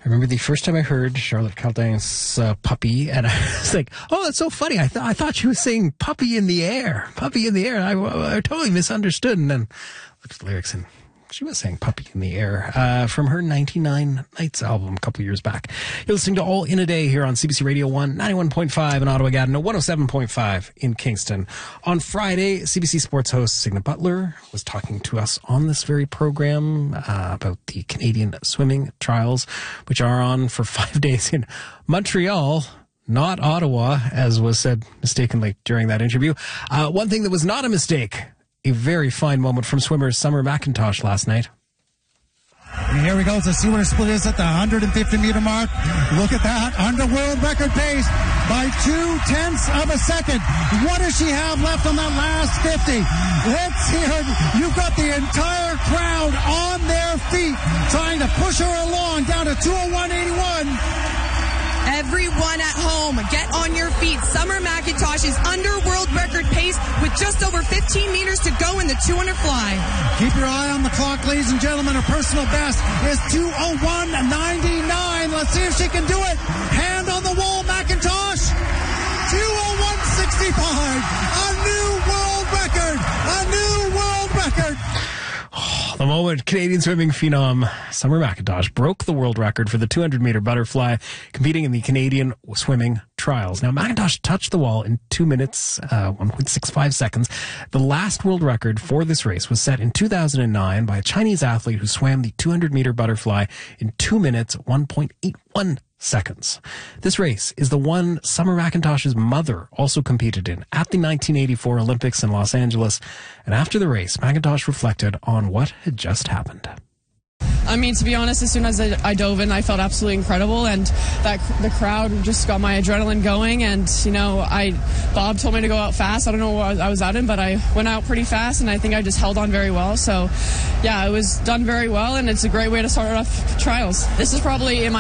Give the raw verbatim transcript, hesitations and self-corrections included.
I remember the first time I heard Charlotte Caldin's uh, Puppy, and I was like, oh, that's so funny. I, th- I thought she was saying puppy in the air, puppy in the air. I, I totally misunderstood. And then looked at the lyrics, and she was saying puppy in the air uh, from her ninety-nine Nights album a couple years back. You're listening to All in a Day here on C B C Radio one, ninety-one point five in Ottawa, Gatineau, one oh seven point five in Kingston. On Friday, C B C Sports host Signa Butler was talking to us on this very program uh, about the Canadian swimming trials, which are on for five days in Montreal, not Ottawa, as was said mistakenly during that interview. Uh, one thing that was not a mistake, a very fine moment from swimmer Summer McIntosh last night. And here we go to see what her split is at the one hundred fifty meter mark. Look at that, under world record pace by two tenths of a second. What does she have left on that last fifty? Let's hear it. You've got the entire crowd on their feet trying to push her along down to two oh one eighty-one. Everyone at home, get on your feet. Summer McIntosh is under world record pace with just over fifteen meters to go in the two hundred fly. Keep your eye on the clock, ladies and gentlemen. Her personal best is two oh one ninety-nine. Let's see if she can do it. Hand on the wall, McIntosh. two oh one sixty-five. A new world record. A new world record. The moment Canadian swimming phenom Summer McIntosh broke the world record for the two hundred meter butterfly, competing in the Canadian swimming trials. Now, McIntosh touched the wall in two minutes, uh, one point six five seconds. The last world record for this race was set in two thousand nine by a Chinese athlete who swam the two hundred meter butterfly in two minutes, one point eight one seconds. This race is the one Summer McIntosh's mother also competed in at the nineteen eighty-four Olympics in Los Angeles. And after the race, McIntosh reflected on what had just happened. I mean, to be honest, as soon as I, I dove in, I felt absolutely incredible, and that the crowd just got my adrenaline going. And you know, I Bob told me to go out fast. I don't know what I was out in, but I went out pretty fast, and I think I just held on very well. So, yeah, it was done very well, and it's a great way to start off trials. This is probably in my